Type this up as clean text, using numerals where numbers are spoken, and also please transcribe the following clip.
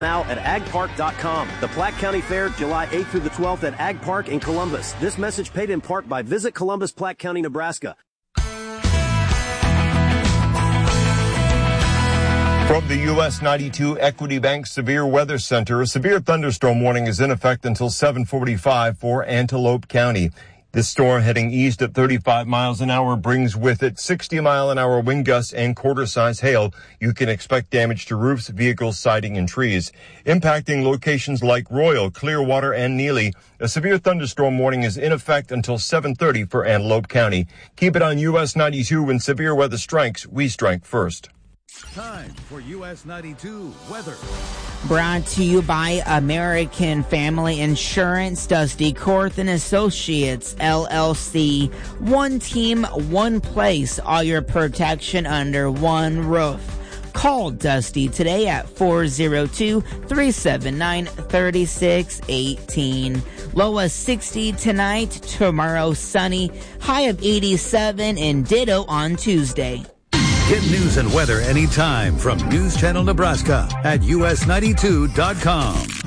Now at agpark.com. The Platte County Fair, July 8th through the 12th at Ag Park in Columbus. This message paid in part by Visit Columbus, Platte County, Nebraska. From the US 92 Equity Bank Severe Weather Center, a severe thunderstorm warning is in effect until 7:45 for Antelope County. This storm heading east at 35 miles an hour brings with it 60-mile-an-hour wind gusts and quarter-size hail. You can expect damage to roofs, vehicles, siding, and trees. Impacting locations like Royal, Clearwater, and Neely, a severe thunderstorm warning is in effect until 7:30 for Antelope County. Keep it on US 92. When severe weather strikes, we strike first. Time for US 92 weather. Brought to you by American Family Insurance, Dusty Korth and Associates, LLC. One team, one place, all your protection under one roof. Call Dusty today at 402-379-3618. Low of 60 tonight, tomorrow sunny, high of 87, and ditto on Tuesday. Get news and weather anytime from News Channel Nebraska at us92.com.